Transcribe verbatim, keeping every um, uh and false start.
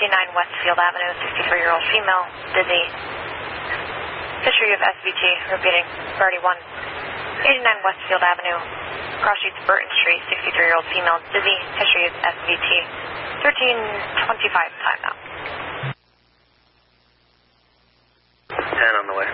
fifty-nine Westfield Avenue, sixty-three-year-old female, dizzy. History of S V T, repeating, priority one. eighty-nine Westfield Avenue, cross streets Burton Street, sixty-three-year-old female, dizzy. History of S V T, thirteen twenty-five, time now. ten on the way.